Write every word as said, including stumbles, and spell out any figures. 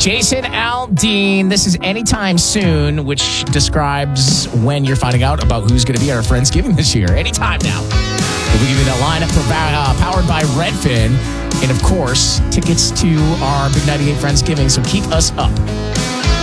Jason Aldean. This is Anytime Soon, which describes when you're finding out about who's going to be at our Friendsgiving this year. Anytime now. We'll give you that lineup for, uh, powered by Redfin. And, of course, tickets to our Big ninety-eight Friendsgiving. So keep us up.